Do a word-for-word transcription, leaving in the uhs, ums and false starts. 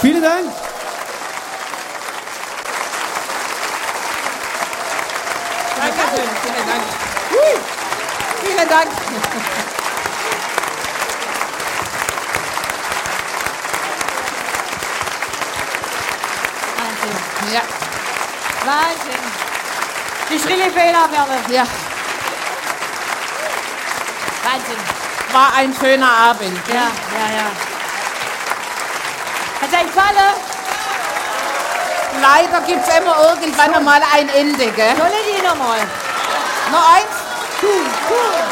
Vielen Dank. Dankeschön, vielen Dank. Hui. Vielen Dank. Wahnsinn. Ja. Wahnsinn. Die Schrilli-Fehler-Welle. Ja. Wahnsinn. War ein schöner Abend. Ja, ja, ja. Hat euch gefallen? Leider gibt es immer irgendwann mal ein Ende, gell? Soll ich die nochmal? Noch eins? Cool, cool.